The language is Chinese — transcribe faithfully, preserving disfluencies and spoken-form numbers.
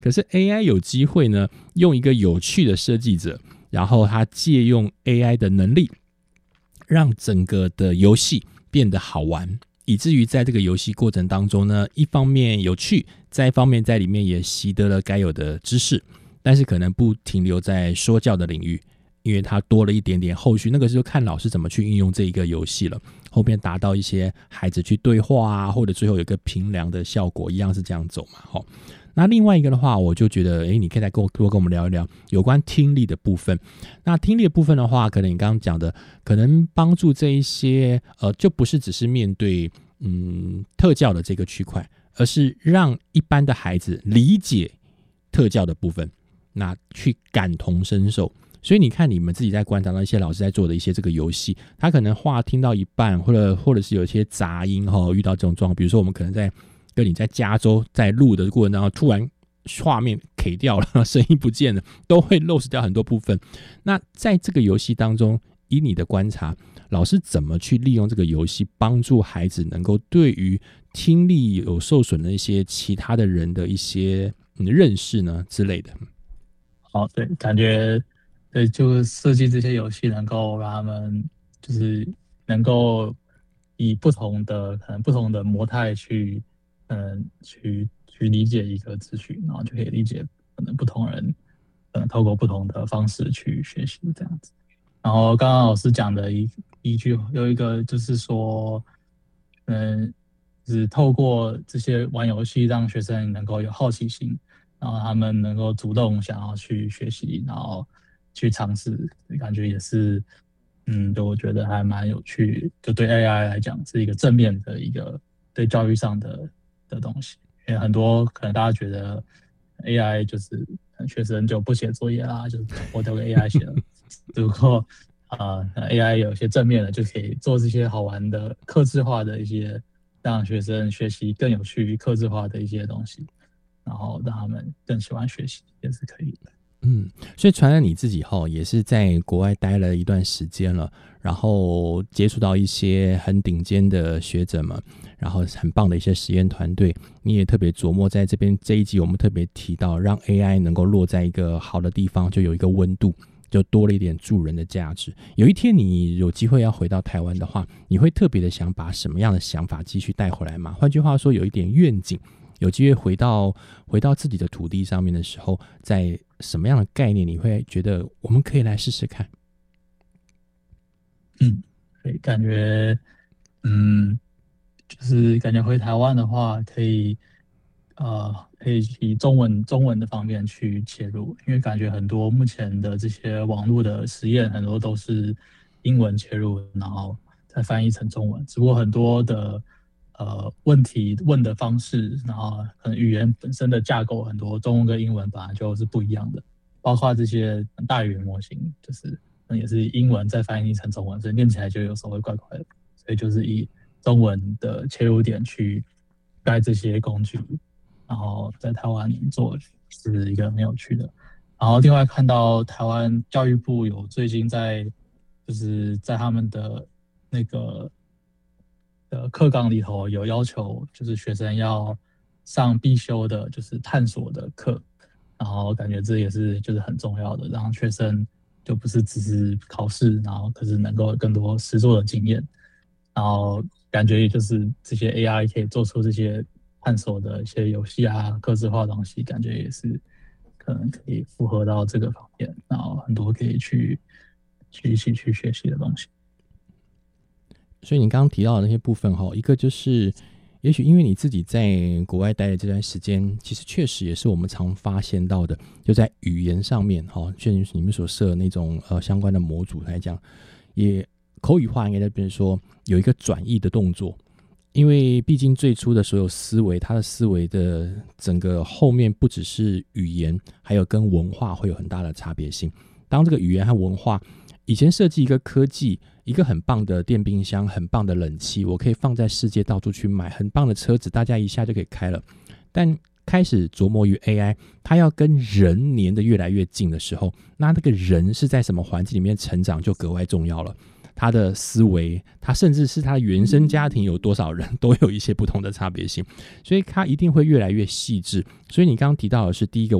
可是 A I 有机会呢，用一个有趣的设计者，然后他借用 A I 的能力，让整个的游戏变得好玩，以至于在这个游戏过程当中呢，一方面有趣，再一方面在里面也习得了该有的知识，但是可能不停留在说教的领域，因为它多了一点点后续，那个就看老师怎么去运用这一个游戏了，后面达到一些孩子去对话啊，或者最后有一个评量的效果，一样是这样走嘛。那另外一个的话，我就觉得诶，你可以再跟我多跟我们聊一聊有关听力的部分。那听力的部分的话，可能你刚刚讲的可能帮助这一些呃，就不是只是面对嗯特教的这个区块，而是让一般的孩子理解特教的部分，那去感同身受。所以你看你们自己在观察到一些老师在做的一些这个游戏，他可能话听到一半，或者或者是有一些杂音，遇到这种状况，比如说我们可能在跟你在加州在录的过程当中，突然画面 K 掉了，声音不见了，都会 lose 掉很多部分。那在这个游戏当中，以你的观察，老师怎么去利用这个游戏帮助孩子能够对于听力有受损的一些其他的人的一些认识呢之类的？ 好，对，感觉对，就是设计这些游戏能够让他们就是能够以不同的可能不同的模态去嗯去去理解一个资讯，然后就可以理解可能不同人可能透过不同的方式去学习这样子。然后刚刚老师讲的一一句有一个就是说，嗯，就是透过这些玩游戏让学生能够有好奇心，然后他们能够主动想要去学习，然后去尝试，感觉也是，嗯，就我觉得还蛮有趣，就对 A I 来讲是一个正面的一个对教育上的的东西。因为很多可能大家觉得 A I 就是学生就不写作业啦，就是我丢给 A I 写了。如果啊、呃、A I 有一些正面的，就可以做这些好玩的、客制化的一些，让学生学习更有趣、客制化的一些东西，然后让他们更喜欢学习，也是可以的。 嗯，所以传染你自己后也是在国外待了一段时间了，然后接触到一些很顶尖的学者们，然后很棒的一些实验团队，你也特别琢磨在这边这一集我们特别提到，让 A I 能够落在一个好的地方，就有一个温度，就多了一点助人的价值。有一天你有机会要回到台湾的话，你会特别的想把什么样的想法继续带回来吗？换句话说，有一点愿景，有机会回到回到自己的土地上面的时候，在什么样的概念你会觉得我们可以来试试看？ 嗯，对，感觉，嗯，就是感觉回台湾的话，可以，呃，可以以中文中文的方面去切入，因为感觉很多目前的这些网络的实验，很多都是英文切入，然后再翻译成中文。只不过很多的呃问题问的方式，然后可能语言本身的架构，很多中文跟英文本来就是不一样的，包括这些大语言模型，就是也是英文再翻译成中文，所以念起来就有时候会怪怪的。所以就是以中文的切入点去盖这些工具，然后在台湾做是一个很有趣的。然后另外看到台湾教育部有最近在就是在他们的那个的课纲里头有要求，就是学生要上必修的，就是探索的课，然后感觉这也是就是很重要的，让学生就不是只是考试，然后可是能够更多实作的经验，然后感觉也就是这些 A I 可以做出这些探索的一些游戏啊、客制化的东西，感觉也是可能可以符合到这个方面，然后很多可以去去一起去学习的东西。 所以你刚刚提到的那些部分，一个就是也许因为你自己在国外待的这段时间，其实确实也是我们常发现到的，就在语言上面，就你们所设的那种呃相关的模组来讲，也口语化应该在变成说有一个转译的动作，因为毕竟最初的所有思维，它的思维的整个后面不只是语言，还有跟文化会有很大的差别性。当这个语言和文化以前设计一个科技，一个很棒的电冰箱，很棒的冷气，我可以放在世界到处去买，很棒的车子，大家一下就可以开了。但开始琢磨于 A I， 它要跟人粘得越来越近的时候，那那个人是在什么环境里面成长就格外重要了。 他的思维，他甚至是他原生家庭有多少人，都有一些不同的差别性，所以他一定会越来越细致。所以你刚刚提到的是第一个